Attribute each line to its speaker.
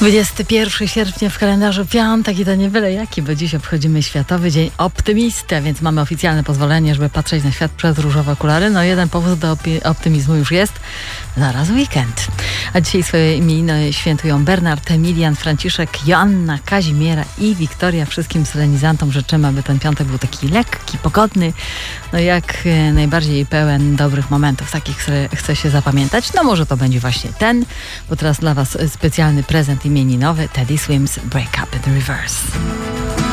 Speaker 1: 21 sierpnia w kalendarzu piątek i to nie byle jaki, bo dziś obchodzimy Światowy Dzień Optymisty, więc mamy oficjalne pozwolenie, żeby patrzeć na świat przez różowe okulary. No jeden powód do optymizmu już jest. Zaraz weekend. A dzisiaj swoje imieniny świętują Bernard, Emilian, Franciszek, Joanna, Kazimiera i Wiktoria. Wszystkim solenizantom życzymy, aby ten piątek był taki lekki, pogodny, no jak najbardziej pełen dobrych momentów, takich, które chce się zapamiętać. No może to będzie właśnie ten, bo teraz dla Was specjalny prezent imieninowy. Teddy Swims Break Up in the Reverse.